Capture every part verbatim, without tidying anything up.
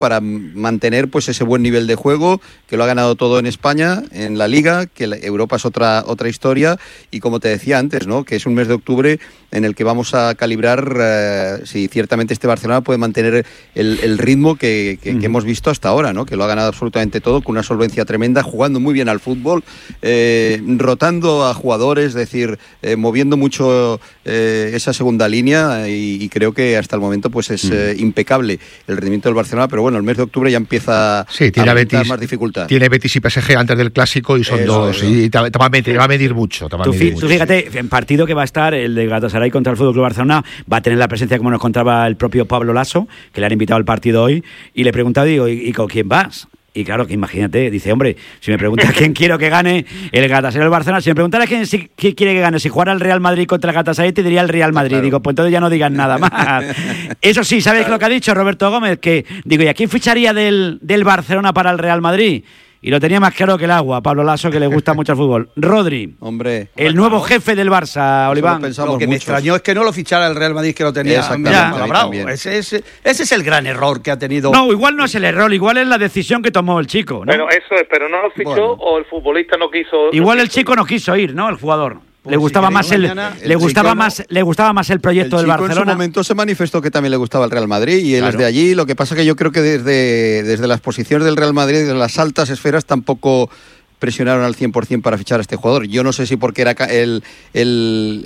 para mantener pues ese buen nivel de juego, que lo ha ganado todo en España, en la Liga, que la Europa es otra otra historia, y como te decía antes, ¿no?, que es un mes de octubre en el que vamos a calibrar eh, si ciertamente este Barcelona puede mantener el, el ritmo que, que, uh-huh. que hemos visto hasta ahora, ¿no?, que lo ha ganado absolutamente todo, con una solvencia tremenda, jugando muy bien al fútbol, eh, rotando a jugadores, es decir, eh, moviendo mucho eh, esa segunda línea, y, y creo que hasta el momento pues es uh-huh. eh, impecable el rendimiento del Barcelona, pero bueno, Bueno, el mes de octubre ya empieza sí, tiene a Betis, más dificultad. Tiene Betis y P S G antes del Clásico y son eso, dos. Eso. Y te, te, va a medir, te va a medir mucho. Te va tú, a medir tú mucho, fíjate, sí. en partido que va a estar el de Galatasaray contra el Fútbol Club Barcelona, va a tener la presencia, como nos contaba el propio Pablo Lasso, que le han invitado al partido hoy, y le he preguntado, digo, ¿y, y con quién vas? Y claro, que imagínate, dice, hombre, si me preguntas quién quiero que gane el Galatasaray o el Barcelona, si me preguntara quién, si, quién quiere que gane, si jugara el Real Madrid contra el Galatasaray, te diría el Real Madrid. Claro. Digo, pues entonces ya no digan nada más. Eso sí, ¿sabes claro. lo que ha dicho Roberto Gómez? Que, digo, ¿y a quién ficharía del, del Barcelona para el Real Madrid? Y lo tenía más claro que el agua, Pablo Lasso, que le gusta mucho el fútbol. Rodri, hombre, el nuevo claro. jefe del Barça, Oliván. Lo, lo que muchos. me extrañó es que no lo fichara el Real Madrid, que lo tenía bravo. Ese, ese, ese es el gran error que ha tenido. No, igual no es el error, igual es la decisión que tomó el chico, ¿no? Pero eso es, pero no lo fichó bueno. o el futbolista no quiso. Igual no el quiso. chico no quiso ir, ¿no? El jugador. Pues le gustaba si más el, mañana, le el gustaba chico, más le gustaba más el proyecto el del chico Barcelona. En su momento se manifestó que también le gustaba el Real Madrid y él claro. es de allí. Lo que pasa que yo creo que desde desde las posiciones del Real Madrid, desde las altas esferas, tampoco presionaron al cien por ciento para fichar a este jugador. Yo no sé si porque era el el,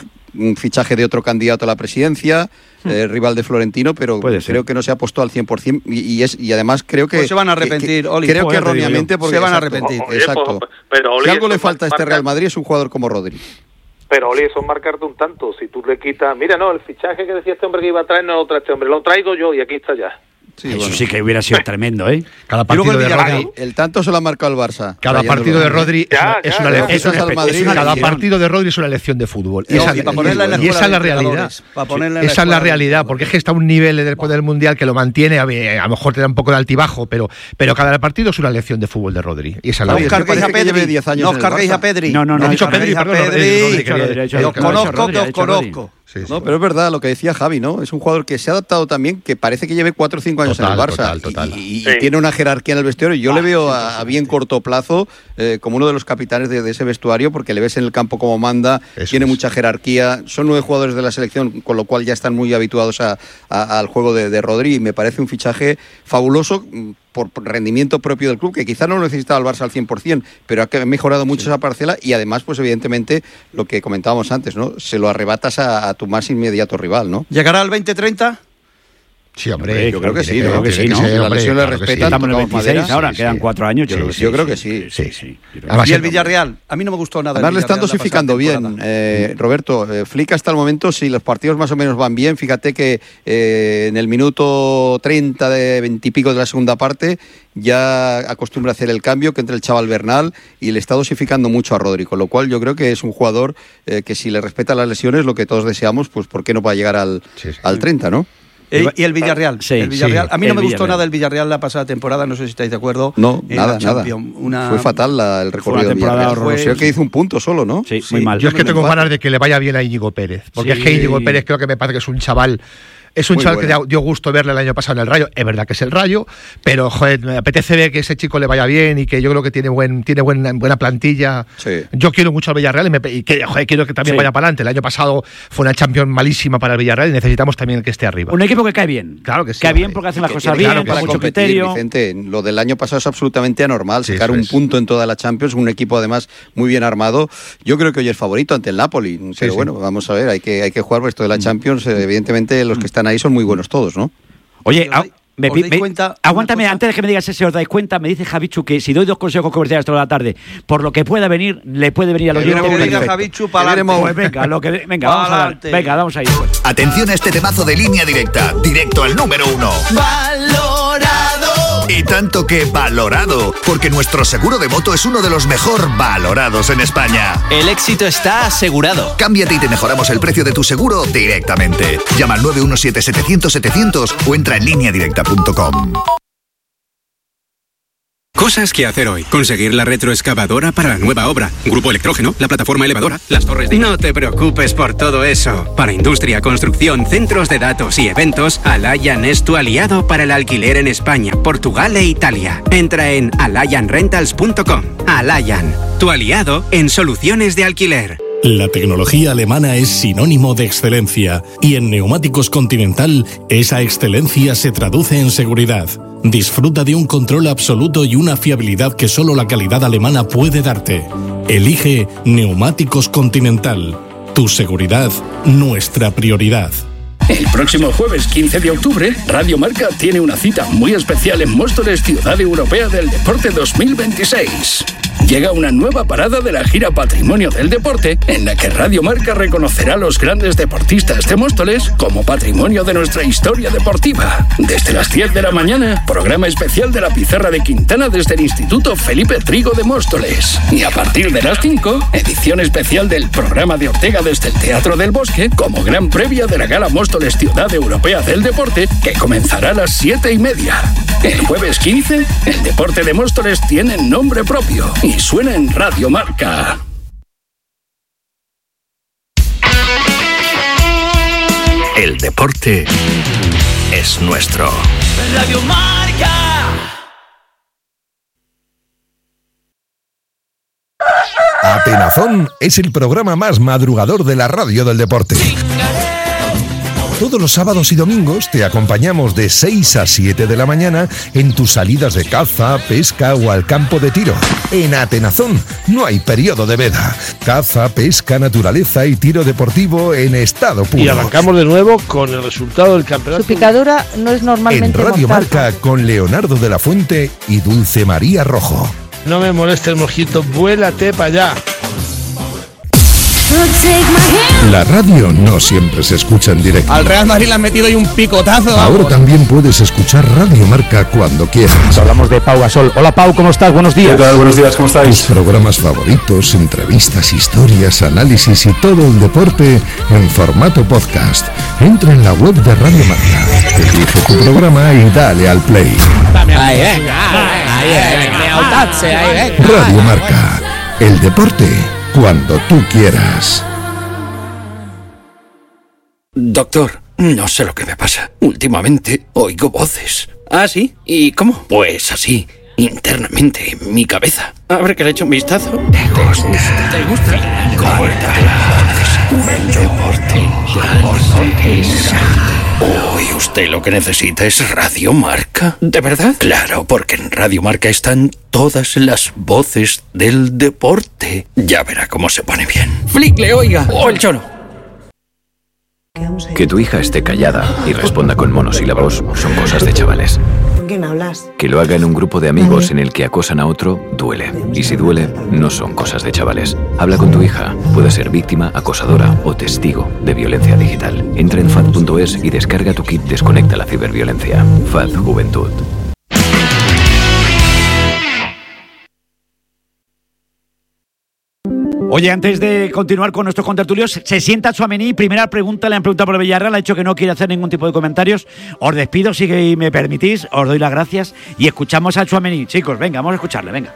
el fichaje de otro candidato a la presidencia, eh, rival de Florentino, pero creo que no se apostó al cien por ciento y, y, es, y además creo que... Pues se van a arrepentir, que, Oli. Creo que erróneamente porque... Se van a exacto, arrepentir. Oye, exacto. Pues, pero, Oli, si algo le falta a este marca... Real Madrid es un jugador como Rodri. Pero, Oli, eso es marcarte un tanto. Si tú le quitas... Mira, no, el fichaje que decía este hombre que iba a traer no lo trae este hombre. Lo traigo yo y aquí está ya. Sí, eso bueno. sí que hubiera sido tremendo, ¿eh? Cada partido de Rodri, el tanto se lo ha marcado el Barça. Cada partido de Rodri ya, es, ya, una, ya, es, una, ya, es, ya, es una Cada partido de Rodri es una lección de fútbol. Y, no, esa, y, para ponerla en la y esa es la realidad. La esa es la realidad, porque es que está a un nivel después del Mundial que lo mantiene, a, ver, a lo mejor te da un poco de altibajo, pero, pero cada partido es una lección de fútbol de Rodri. Y esa es la no os carguéis a Pedri. No os carguéis a Pedri. No, no, no. No he dicho Pedri, perdón. Os conozco, que os conozco. Sí, sí. No, pero es verdad lo que decía Javi, ¿no? Es un jugador que se ha adaptado también, que parece que lleve cuatro o cinco años total, en el Barça total, total. y, y, sí. y tiene una jerarquía en el vestuario. Yo ah, le veo sí, a, a bien corto plazo eh, como uno de los capitanes de, de ese vestuario, porque le ves en el campo como manda, Eso tiene es. mucha jerarquía. Son nueve jugadores de la selección, con lo cual ya están muy habituados a, a, al juego de, de Rodri, y me parece un fichaje fabuloso por rendimiento propio del club, que quizás no lo necesitaba el Barça al cien por ciento, pero ha mejorado mucho sí. esa parcela, y además, pues evidentemente, lo que comentábamos antes, ¿no? Se lo arrebatas a, a tu más inmediato rival, ¿no? ¿Llegará al veinte treinta? Sí, hombre, yo creo que sí, yo creo que sí, ¿no? La lesión le respeta, estamos en el veintiséis ahora, sí, quedan sí. cuatro años, yo sí, creo que sí. Yo creo que sí. Sí, sí. Y el Villarreal, a mí no me gustó nada. Además le están dosificando bien, eh, Roberto. Eh, Flick hasta el momento, si los partidos más o menos van bien, fíjate que eh, en el minuto treinta de veintipico de la segunda parte ya acostumbra a hacer el cambio, que entre el chaval Bernal, y le está dosificando mucho a Rodri, con lo cual yo creo que es un jugador eh, que si le respeta las lesiones, lo que todos deseamos, pues ¿por qué no va a llegar al, sí, sí. al treinta, no? Eh, y el Villarreal, sí, el Villarreal. Sí, a mí no me Villarreal. gustó nada el Villarreal la pasada temporada, no sé si estáis de acuerdo. No, nada, nada. Una... Fue fatal la, el recorrido de Villarreal. Fue, creo que hizo un punto solo, ¿no? Sí, sí muy mal. Yo es que tengo ganas de que le vaya bien a Íñigo Pérez, porque sí. es que Íñigo Pérez creo que me parece que es un chaval... Es un Muy chaval bueno. que dio gusto verle el año pasado en el Rayo. Es verdad que es el Rayo, pero joder, me apetece ver que ese chico le vaya bien y que yo creo que tiene buen tiene buena, buena plantilla. Sí. Yo quiero mucho al Villarreal y, me, y que, joder, quiero que también sí. vaya para adelante. El año pasado fue una Champions malísima para el Villarreal y necesitamos también que esté arriba. Un equipo que cae bien. Claro que sí. Cae bien porque hacen las cosas bien, claro, con mucho competir, criterio. Vicente, lo del año pasado es absolutamente anormal. Sí, sacar un es. punto en toda la Champions, un equipo además muy bien armado. Yo creo que hoy es favorito ante el Napoli. Pero sí, bueno, sí. vamos a ver, hay que, hay que jugar por esto de la Champions. Evidentemente los que están ahí son muy buenos todos, ¿no? Oye, a, me, me, cuenta, aguántame, antes de que me digas si os dais cuenta, me dice Javichu que si doy dos consejos comerciales toda la tarde, por lo que pueda venir, le puede venir a los oyentes. Que diga Javichu para adelante. Pues venga, lo que, venga, vamos a dar, venga, vamos a ir. Pues. Atención a este temazo de Línea Directa, directo al número uno. ¡Valorado! Y tanto que valorado, porque nuestro seguro de moto es uno de los mejor valorados en España. El éxito está asegurado. Cámbiate y te mejoramos el precio de tu seguro directamente. Llama al nueve uno siete setecientos setecientos o entra en línea directa punto com. Cosas que hacer hoy. Conseguir la retroexcavadora para la nueva obra. Grupo Electrógeno, la plataforma elevadora, las torres de... No te preocupes por todo eso. Para industria, construcción, centros de datos y eventos, Alayan es tu aliado para el alquiler en España, Portugal e Italia. Entra en alayan rentals punto com. Alayan, tu aliado en soluciones de alquiler. La tecnología alemana es sinónimo de excelencia y en Neumáticos Continental esa excelencia se traduce en seguridad. Disfruta de un control absoluto y una fiabilidad que solo la calidad alemana puede darte. Elige Neumáticos Continental. Tu seguridad, nuestra prioridad. El próximo jueves quince de octubre, Radio Marca tiene una cita muy especial en Móstoles, Ciudad Europea del Deporte dos mil veintiséis. Llega una nueva parada de la gira Patrimonio del Deporte, en la que Radio Marca reconocerá a los grandes deportistas de Móstoles como patrimonio de nuestra historia deportiva. Desde las diez de la mañana, programa especial de la Pizarra de Quintana desde el Instituto Felipe Trigo de Móstoles. Y a partir de las cinco, edición especial del programa de Ortega desde el Teatro del Bosque, como gran previa de la Gala Móstoles Ciudad Europea del Deporte, que comenzará a las siete y media. El jueves quince, el deporte de Móstoles tiene nombre propio y suena en Radio Marca. El deporte es nuestro. Radio Marca. Atenazón es el programa más madrugador de la radio del deporte. Todos los sábados y domingos te acompañamos de seis a siete de la mañana en tus salidas de caza, pesca o al campo de tiro. En Atenazón no hay periodo de veda. Caza, pesca, naturaleza y tiro deportivo en estado puro. Y arrancamos de nuevo con el resultado del campeonato. Su picadura no es normalmente En Radio mortal. Marca con Leonardo de la Fuente y Dulce María Rojo. No me moleste el mosquito, vuélate para allá. La radio no siempre se escucha en directo. Al Real Madrid le han metido ahí un picotazo. Ahora vamos. también puedes escuchar Radio Marca cuando quieras. Hablamos de Pau Gasol. Hola Pau, ¿cómo estás? Buenos días. ¿Qué tal? Buenos días, ¿cómo estáis? Tus programas favoritos, entrevistas, historias, análisis y todo el deporte en formato podcast. Entra en la web de Radio Marca, elige tu programa y dale al play. Ahí venga, ahí venga, ahí venga. Radio Marca, el deporte cuando tú quieras. Doctor, no sé lo que me pasa. Últimamente oigo voces. ¿Ah, sí? ¿Y cómo? Pues así, internamente, en mi cabeza. A ver que le echo un vistazo. ¿Te gusta? ¿Te gusta? El deporte, deporte es... Uy, usted lo que necesita es Radio Marca. ¿De verdad? Claro, porque en Radio Marca están todas las voces del deporte. Ya verá cómo se pone bien. Flick, le oiga. O el choro. Que tu hija esté callada y responda con monosílabos son cosas de chavales. ¿Con quién hablas? Que lo haga en un grupo de amigos en el que acosan a otro, duele. Y si duele, no son cosas de chavales. Habla con tu hija. Puede ser víctima, acosadora o testigo de violencia digital. Entra en F A D punto es y descarga tu kit Desconecta la ciberviolencia. F A D Juventud. Oye, antes de continuar con nuestros contertulios, se sienta Tchouaméni. Primera pregunta, le han preguntado por el Villarreal, ha dicho que no quiere hacer ningún tipo de comentarios. Os despido, si me permitís, os doy las gracias y escuchamos a Tchouaméni. Chicos, venga, vamos a escucharle, venga.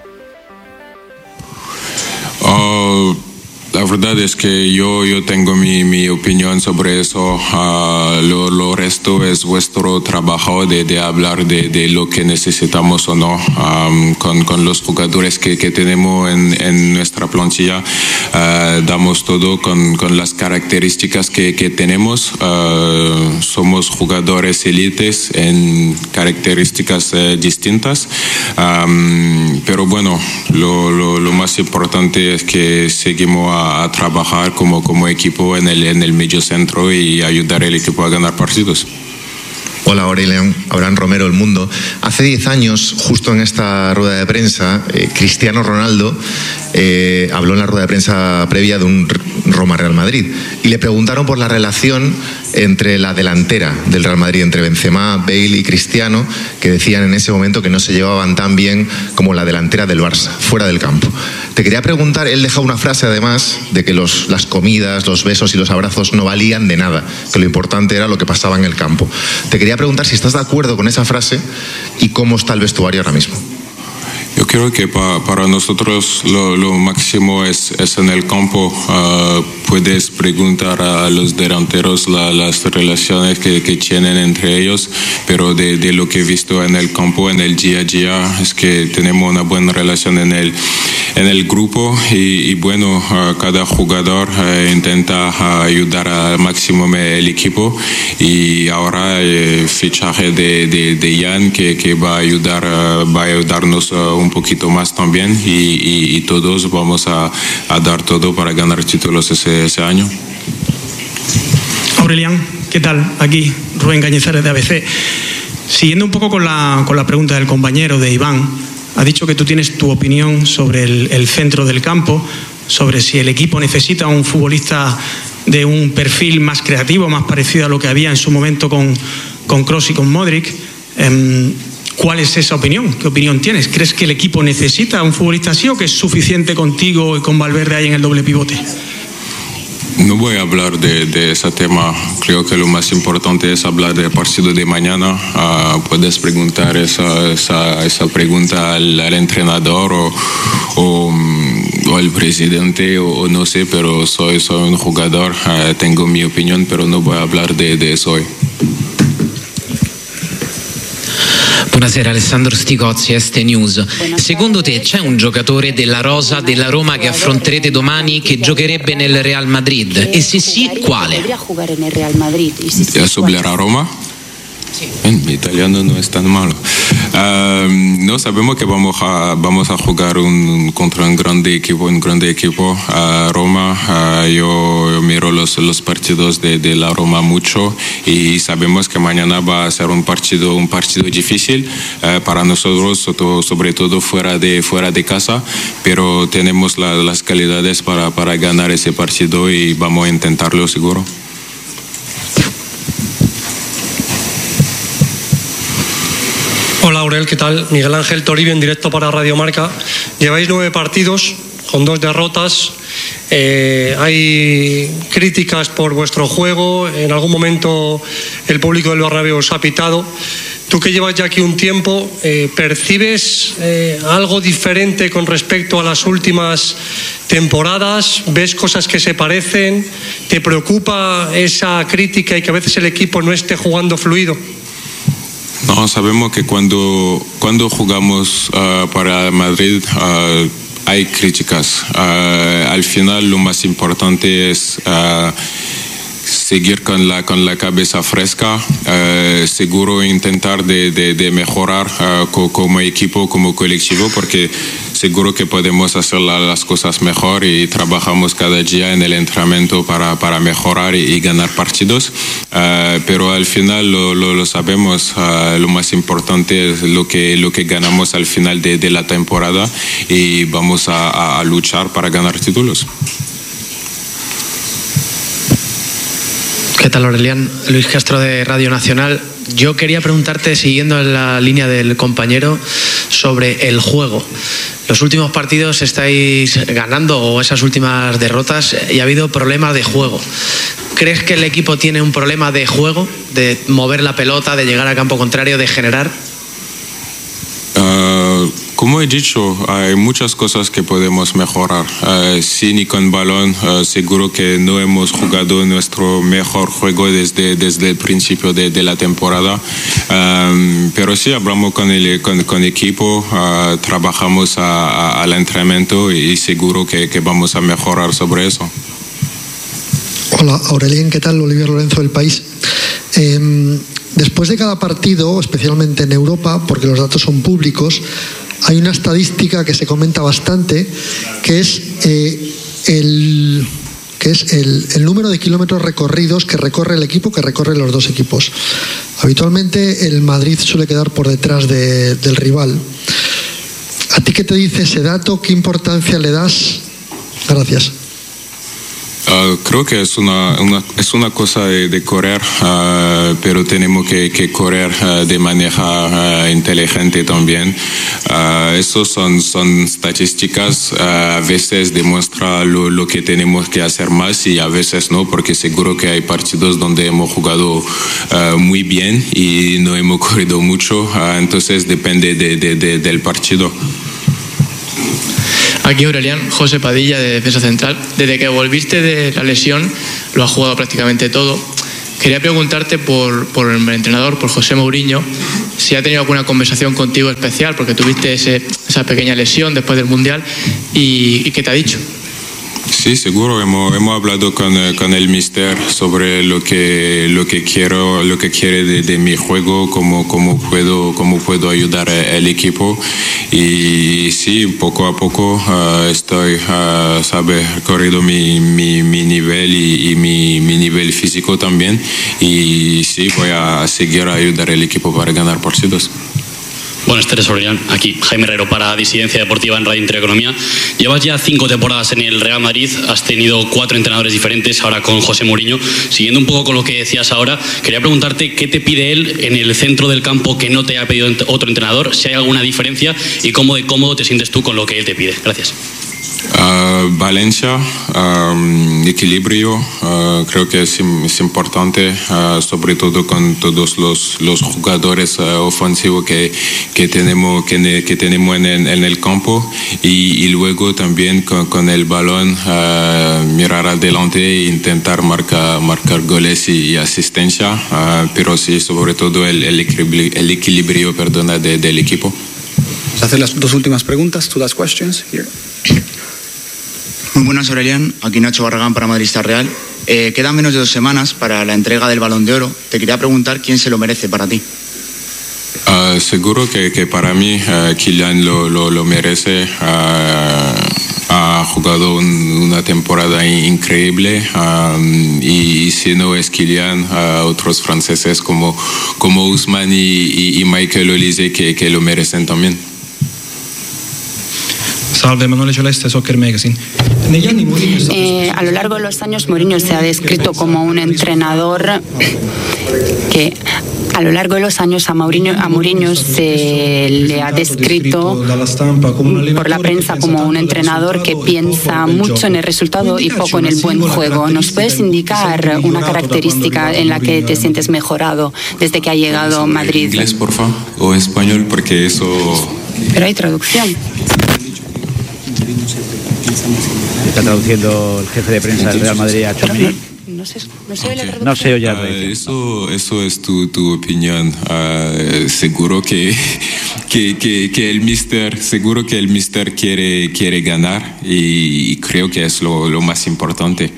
Uh, la verdad es que yo, yo tengo mi, mi opinión sobre eso. Uh, lo, lo resto es vuestro trabajo de, de hablar de, de lo que necesitamos o no um, con, con los jugadores que, que tenemos en, en nuestra plantilla. Uh, damos todo con, con las características que, que tenemos. Uh, somos jugadores élites en características uh, distintas. Um, pero bueno, lo, lo, lo más importante es que seguimos a a trabajar como, como equipo en el, en el medio centro y ayudar al equipo a ganar partidos. Hola Aurelian, Abraham Romero, El Mundo. Hace diez años, justo en esta rueda de prensa, eh, Cristiano Ronaldo eh, habló en la rueda de prensa previa de un Roma-Real Madrid y le preguntaron por la relación entre la delantera del Real Madrid, entre Benzema, Bale y Cristiano, que decían en ese momento que no se llevaban tan bien como la delantera del Barça, fuera del campo. Te quería preguntar, él dejó una frase además de que los, las comidas, los besos y los abrazos no valían de nada, que lo importante era lo que pasaba en el campo. Te quería preguntar si estás de acuerdo con esa frase y cómo está el vestuario ahora mismo. Yo creo que pa, para nosotros lo, lo máximo es, es en el campo. Uh, puedes preguntar a los delanteros la, las relaciones que, que tienen entre ellos, pero de, de lo que he visto en el campo, en el día a día, es que tenemos una buena relación en el, en el grupo y, y bueno, uh, cada jugador uh, intenta uh, ayudar al máximo el equipo y ahora el fichaje de, de, de Jan que, que va a ayudar, uh, va a ayudarnos uh, un poquito más también y, y, y todos vamos a, a dar todo para ganar títulos ese, ese año. Aurelián, ¿qué tal? Aquí Rubén Cañizares de A B C. Siguiendo un poco con la, con la pregunta del compañero de Iván, ha dicho que tú tienes tu opinión sobre el, el centro del campo, sobre si el equipo necesita un futbolista de un perfil más creativo, más parecido a lo que había en su momento con, con Kroos y con Modric. Eh, ¿Cuál es esa opinión? ¿Qué opinión tienes? ¿Crees que el equipo necesita un futbolista así o que es suficiente contigo y con Valverde ahí en el doble pivote? No voy a hablar de, de ese tema. Creo que lo más importante es hablar del partido de mañana. Uh, puedes preguntar esa, esa, esa pregunta al, al entrenador o, o, o al presidente o, o no sé, pero soy, soy un jugador, uh, tengo mi opinión, pero no voy a hablar de, de eso hoy. Buonasera, Alessandro Sticozzi, Este News. Secondo te c'è un giocatore della rosa della Roma che affronterete domani che giocherebbe nel Real Madrid? E se sì, quale? ¿Sobre la Roma? En mi italiano no es tan malo. Uh, no sabemos que vamos a vamos a jugar un, contra un grande equipo, un grande equipo. Uh, Roma. Uh, yo, yo miro los los partidos de, de la Roma mucho y sabemos que mañana va a ser un partido un partido difícil uh, para nosotros, sobre todo fuera de fuera de casa. Pero tenemos la, las calidades para para ganar ese partido y vamos a intentarlo seguro. Hola Aurel, ¿qué tal? Miguel Ángel Toribio en directo para Radio Marca. Lleváis nueve partidos con dos derrotas. Eh, hay críticas por vuestro juego. En algún momento el público del Bernabéu os ha pitado. Tú que llevas ya aquí un tiempo, eh, ¿percibes eh, algo diferente con respecto a las últimas temporadas? ¿Ves cosas que se parecen? ¿Te preocupa esa crítica y que a veces el equipo no esté jugando fluido? No, sabemos que cuando, cuando jugamos uh, para Madrid uh, hay críticas. Uh, al final lo más importante es uh, seguir con la, con la cabeza fresca, uh, seguro intentar de, de, de mejorar uh, co, como equipo, como colectivo, porque seguro que podemos hacer la, las cosas mejor y trabajamos cada día en el entrenamiento para, para mejorar y, y ganar partidos. Uh, pero al final lo, lo, lo sabemos, uh, lo más importante es lo que, lo que ganamos al final de, de la temporada y vamos a, a, a luchar para ganar títulos. ¿Qué tal, Aurelián? Luis Castro de Radio Nacional. Yo quería preguntarte, siguiendo en la línea del compañero, sobre el juego. Los últimos partidos estáis ganando, o esas últimas derrotas, y ha habido problemas de juego. ¿Crees que el equipo tiene un problema de juego, de mover la pelota, de llegar al campo contrario, de generar? Uh, como he dicho, hay muchas cosas que podemos mejorar. Uh, sin y con balón, uh, seguro que no hemos jugado nuestro mejor juego desde, desde el principio de, de la temporada. Um, pero sí, hablamos con el con, con equipo, uh, trabajamos a, a, al entrenamiento y seguro que, que vamos a mejorar sobre eso. Hola, Aurelián, ¿qué tal? Olivier Lorenzo del País. Eh, después de cada partido, especialmente en Europa, porque los datos son públicos, hay una estadística que se comenta bastante, que es eh, el que es el, el número de kilómetros recorridos que recorre el equipo, que recorren los dos equipos. Habitualmente el Madrid suele quedar por detrás de, del rival. ¿A ti qué te dice ese dato? ¿Qué importancia le das? Gracias. Uh, creo que es una, una, es una cosa de, de correr, uh, pero tenemos que, que correr uh, de manera uh, inteligente también. Uh, Esas son, son estadísticas, uh, a veces demuestra lo, lo que tenemos que hacer más y a veces no, porque seguro que hay partidos donde hemos jugado uh, muy bien y no hemos corrido mucho, uh, entonces depende de, de, de, del partido. Aquí Aurelian, José Padilla de Defensa Central. Desde que volviste de la lesión lo has jugado prácticamente todo. Quería preguntarte por, por el entrenador, por José Mourinho, si ha tenido alguna conversación contigo especial, porque tuviste ese, esa pequeña lesión después del Mundial, y, y qué te ha dicho. Sí, seguro. Hemos, hemos hablado con, con el mister sobre lo que, lo que quiero, lo que quiere de, de mi juego, cómo, cómo puedo, cómo puedo ayudar al equipo. Y sí, poco a poco uh, estoy, uh, sabe, corrido mi, mi, mi nivel y, y mi, mi nivel físico también. Y sí, voy a seguir a ayudar al equipo para ganar partidos. Buenas tardes, Aurelian. Aquí Jaime Herrero para Disidencia Deportiva en Radio Intereconomía. Llevas ya cinco temporadas en el Real Madrid, has tenido cuatro entrenadores diferentes, ahora con José Mourinho. Siguiendo un poco con lo que decías ahora, quería preguntarte qué te pide él en el centro del campo que no te ha pedido otro entrenador, si hay alguna diferencia y cómo de cómodo te sientes tú con lo que él te pide. Gracias. Uh, Valencia, um, equilibrio, uh, creo que es, es importante, uh, sobre todo con todos los, los jugadores uh, ofensivos que, que tenemos, que, que tenemos en, en el campo y, y luego también con, con el balón uh, mirar adelante e intentar marcar, marcar goles y, y asistencia, uh, pero sí, sobre todo el, el equilibrio, el equilibrio perdona, de, del equipo. Vamos a hacer las dos últimas preguntas, two last questions here. Muy buenas, Aurelian. Aquí Nacho Barragán para Madridista Real. Eh, quedan menos de dos semanas para la entrega del Balón de Oro. Te quería preguntar quién se lo merece para ti. Uh, seguro que, que para mí uh, Kylian lo, lo, lo merece. Uh, ha jugado un, una temporada increíble um, y, y si no es Kylian, uh, otros franceses como, como Ousmane y, y, y Michael Olise que, que lo merecen también. Salve, Emanuele Celeste, Soccer Magazine. Eh, a lo largo de los años, Mourinho se ha descrito como un entrenador que a lo largo de los años a Mourinho, a Mourinho se le ha descrito por la prensa como un entrenador que piensa mucho en el resultado y poco en el buen juego. ¿Nos puedes indicar una característica en la que te sientes mejorado desde que ha llegado a Madrid? ¿Inglés, por favor? ¿O español? Porque eso... Pero hay traducción. Está traduciendo el jefe de prensa del Real Madrid a Tchouaméni. No sé, no se oye la traducción. No se oye la traducción. Uh, eso, eso es tu, tu opinión. Uh, seguro que, que, que, que el mister, seguro que el mister quiere, quiere ganar y creo que es lo, lo más importante.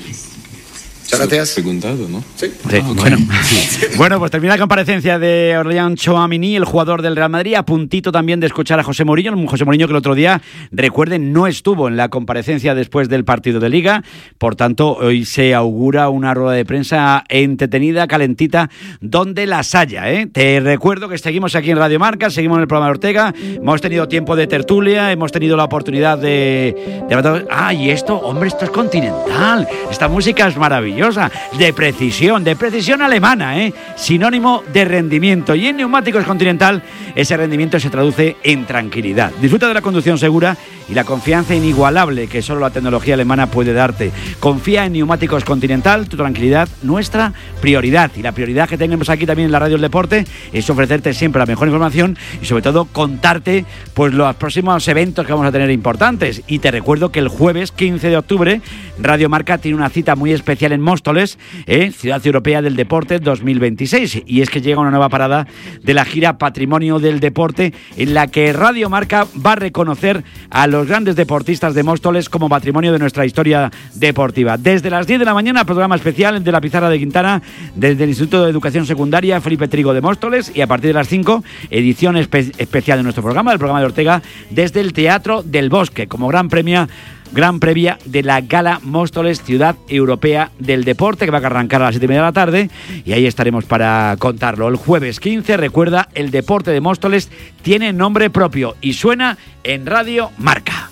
Muchas gracias. Preguntado, ¿no? Sí. Sí, ah, okay. Bueno. Bueno, pues termina la comparecencia de Aurelian Tchouaméni, el jugador del Real Madrid, a puntito también de escuchar a José Mourinho, José Mourinho que el otro día, recuerden, no estuvo en la comparecencia después del partido de Liga, por tanto, hoy se augura una rueda de prensa entretenida, calentita, donde las haya, ¿eh? Te recuerdo que seguimos aquí en Radio Marca, seguimos en el programa de Ortega, hemos tenido tiempo de tertulia, hemos tenido la oportunidad de... de... Ah, y esto, hombre, esto es continental, esta música es maravillosa. De precisión, de precisión alemana, ¿eh? Sinónimo de rendimiento. Y en Neumáticos Continental ese rendimiento se traduce en tranquilidad. Disfruta de la conducción segura y la confianza inigualable que solo la tecnología alemana puede darte. Confía en Neumáticos Continental, tu tranquilidad, nuestra prioridad. Y la prioridad que tenemos aquí también en la Radio del Deporte es ofrecerte siempre la mejor información y sobre todo contarte pues los próximos eventos que vamos a tener importantes. Y te recuerdo que el jueves quince de octubre Radio Marca tiene una cita muy especial en Móstoles, ¿eh? Ciudad Europea del Deporte dos mil veintiséis, y es que llega una nueva parada de la gira Patrimonio del Deporte en la que Radio Marca va a reconocer a los grandes deportistas de Móstoles como patrimonio de nuestra historia deportiva. Desde las diez de la mañana, programa especial de la Pizarra de Quintana desde el Instituto de Educación Secundaria Felipe Trigo de Móstoles, y a partir de las cinco, edición espe- especial de nuestro programa, del programa de Ortega, desde el Teatro del Bosque, como gran premio Gran previa de la Gala Móstoles Ciudad Europea del Deporte, que va a arrancar a las siete y media de la tarde, y ahí estaremos para contarlo. El jueves quince, recuerda, el deporte de Móstoles tiene nombre propio y suena en Radio Marca.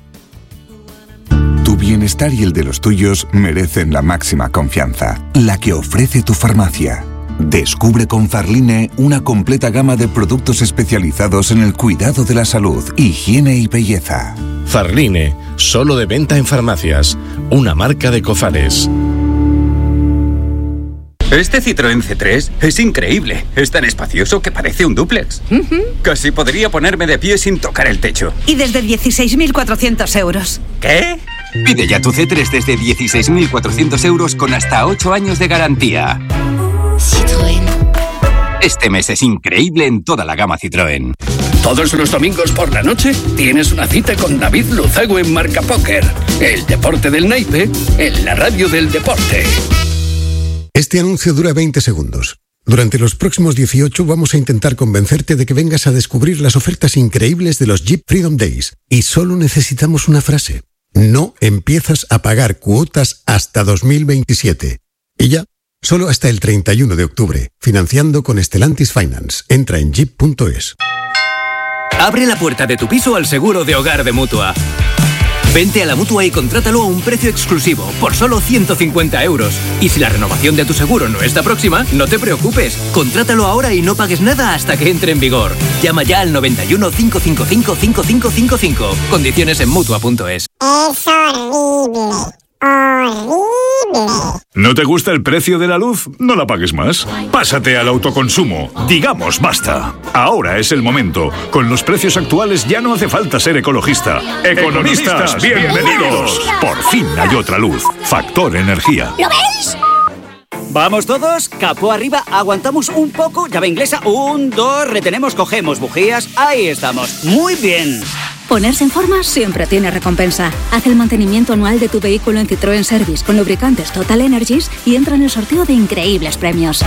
Tu bienestar y el de los tuyos merecen la máxima confianza, la que ofrece tu farmacia. Descubre con Farline una completa gama de productos especializados en el cuidado de la salud, higiene y belleza. Farline, solo de venta en farmacias, una marca de Cofares. Este Citroën C tres es increíble. Es tan espacioso que parece un dúplex. Uh-huh. Casi podría ponerme de pie sin tocar el techo. Y desde dieciséis mil cuatrocientos euros. ¿Qué? Pide ya tu C tres desde dieciséis mil cuatrocientos euros con hasta ocho años de garantía. Citroën. Este mes es increíble en toda la gama Citroën. Todos los domingos por la noche tienes una cita con David Luzago en Marca Póker. El deporte del naipe en la radio del deporte. Este anuncio dura veinte segundos. Durante los próximos dieciocho vamos a intentar convencerte de que vengas a descubrir las ofertas increíbles de los Jeep Freedom Days. Y solo necesitamos una frase. No empiezas a pagar cuotas hasta dos mil veintisiete. Y ya, solo hasta el treinta y uno de octubre. Financiando con Stellantis Finance. Entra en jeep punto es. Abre la puerta de tu piso al seguro de hogar de Mutua. Vente a la Mutua y contrátalo a un precio exclusivo, por solo ciento cincuenta euros. Y si la renovación de tu seguro no está próxima, no te preocupes. Contrátalo ahora y no pagues nada hasta que entre en vigor. Llama ya al noventa y uno, cinco cinco cinco, cinco cinco cinco cinco. Condiciones en Mutua punto es. Es horrible. Horrible. ¿No te gusta el precio de la luz? No la pagues más. Pásate al autoconsumo. Digamos basta. Ahora es el momento. Con los precios actuales ya no hace falta ser ecologista. Economistas, bienvenidos. Por fin hay otra luz. Factor Energía. ¿Lo veis? Vamos todos, capó arriba, aguantamos un poco, llave inglesa, un, dos, retenemos, cogemos bujías, ahí estamos, muy bien. Ponerse en forma siempre tiene recompensa. Haz el mantenimiento anual de tu vehículo en Citroën Service con lubricantes Total Energies y entra en el sorteo de increíbles premios.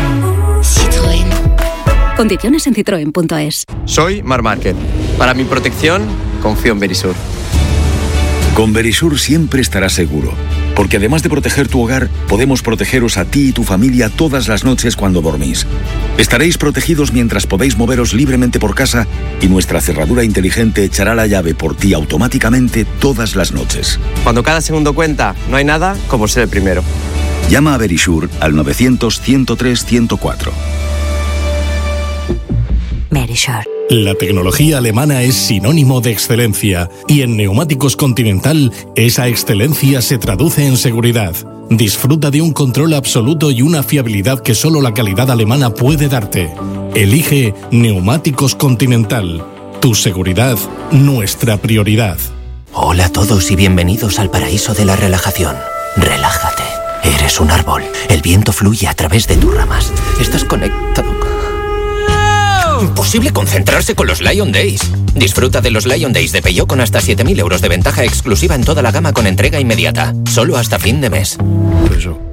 Citroën. Condiciones en citroen punto es. Soy Mar Márquez. Para mi protección, confío en Verisur. Con Verisur siempre estarás seguro, porque además de proteger tu hogar, podemos protegeros a ti y tu familia todas las noches cuando dormís. Estaréis protegidos mientras podéis moveros libremente por casa y nuestra cerradura inteligente echará la llave por ti automáticamente todas las noches. Cuando cada segundo cuenta, no hay nada como ser el primero. Llama a Verisur al novecientos, ciento tres, ciento cuatro. Verisur. La tecnología alemana es sinónimo de excelencia y en Neumáticos Continental esa excelencia se traduce en seguridad. Disfruta de un control absoluto y una fiabilidad que solo la calidad alemana puede darte. Elige Neumáticos Continental. Tu seguridad, nuestra prioridad. Hola a todos y bienvenidos al paraíso de la relajación. Relájate. Eres un árbol. El viento fluye a través de tus ramas. Estás conectado. Imposible concentrarse con los Lion Days. Disfruta de los Lion Days de Peugeot con hasta siete mil euros de ventaja exclusiva en toda la gama con entrega inmediata. Solo hasta fin de mes. Eso.